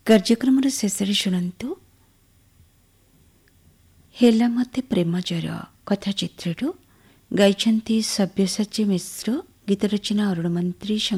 କାର୍ଯ୍ୟକ୍ରମର ଶେଷରେ ଶୁଣନ୍ତୁ ହେଲା ମତେ ପ୍ରେମ ଜର କଥାଚିତ୍ରରୁ ଗାଇଛନ୍ତି ସବ୍ୟସାଚୀ ମିଶ୍ର, ଗୀତ ରଚନା ଅରୁଣ ମନ୍ତ୍ରୀ।